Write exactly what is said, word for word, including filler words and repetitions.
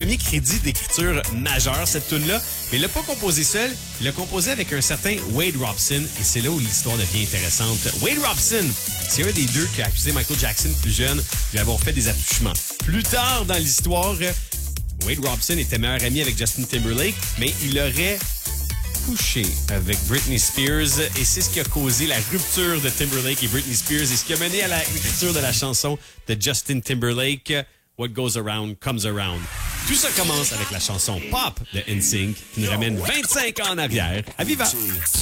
premier crédit d'écriture majeur, cette tune-là. Mais il l'a pas composé seul, il l'a composé avec un certain Wade Robson. Et c'est là où l'histoire devient intéressante. Wade Robson, c'est un des deux qui a accusé Michael Jackson plus jeune d'avoir fait des attouchements. Plus tard dans l'histoire, Wade Robson était meilleur ami avec Justin Timberlake, mais il aurait couché avec Britney Spears et c'est ce qui a causé la rupture de Timberlake et Britney Spears et ce qui a mené à l'écriture de la chanson de Justin Timberlake, What Goes Around Comes Around. Tout ça commence avec la chanson Pop de N Sync qui nous ramène vingt-cinq ans en arrière à Viva.